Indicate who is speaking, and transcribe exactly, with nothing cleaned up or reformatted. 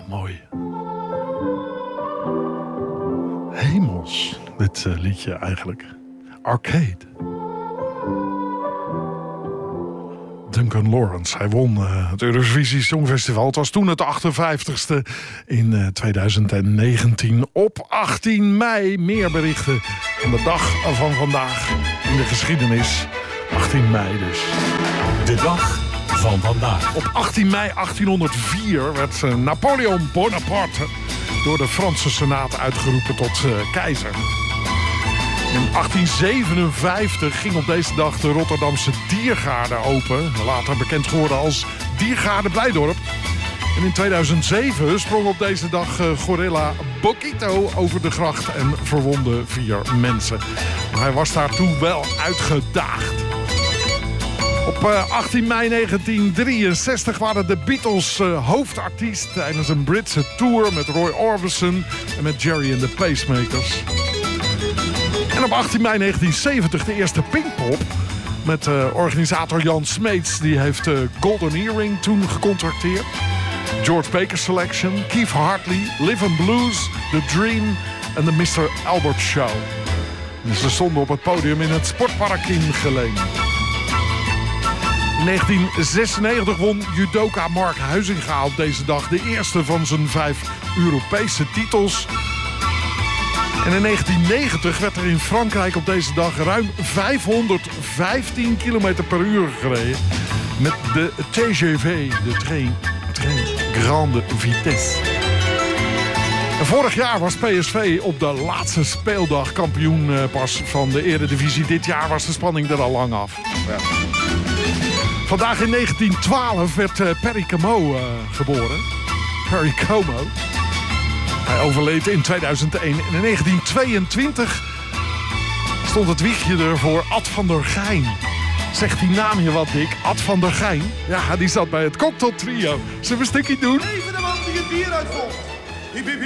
Speaker 1: mooi. Hemels, dit uh, liedje eigenlijk. Arcade. Duncan Lawrence, hij won uh, het Eurovisie Songfestival. Het was toen het achtenvijftigste in uh, twintig negentien. Op achttien mei, meer berichten van de dag van vandaag in de geschiedenis. achttien mei dus.
Speaker 2: De dag van vandaag.
Speaker 1: Op achttien mei achttienhonderdvier werd uh, Napoleon Bonaparte door de Franse Senaat uitgeroepen tot uh, keizer. In achttien zevenenvijftig ging op deze dag de Rotterdamse Diergaarde open. Later bekend geworden als Diergaarde Blijdorp. En in tweeduizend zeven sprong op deze dag uh, gorilla Bokito over de gracht en verwondde vier mensen. Maar hij was daartoe wel uitgedaagd. Op uh, achttien mei negentien drieënzestig waren de Beatles uh, hoofdartiest tijdens een Britse tour met Roy Orbison en met Jerry and the Pacemakers. En op achttien mei negentien zeventig de eerste Pinkpop met uh, organisator Jan Smeets. Die heeft uh, Golden Earring toen gecontracteerd. George Baker Selection, Keith Hartley, Live and Blues, The Dream en de mister Albert Show. En ze stonden op het podium in het sportpark in Geleen. In negentien zesennegentig won judoka Mark Huizinga op deze dag de eerste van zijn vijf Europese titels. En in negentien negentig werd er in Frankrijk op deze dag ruim vijfhonderdvijftien kilometer per uur gereden met de T G V, de Train, train Grande Vitesse. En vorig jaar was P S V op de laatste speeldag kampioen uh, pas van de Eredivisie. Dit jaar was de spanning er al lang af. Ja. Vandaag in negentien twaalf werd uh, Perry Como uh, geboren. Perry Como. Hij overleed in tweeduizend één. En in negentien tweeëntwintig stond het wiegje er voor Ad van der Geijn. Zegt die naam je wat, Dick? Ad van der Geijn? Ja, die zat bij het cocktailtrio. Zullen we een stukje doen?
Speaker 3: Even de man die het bier uitvolgt.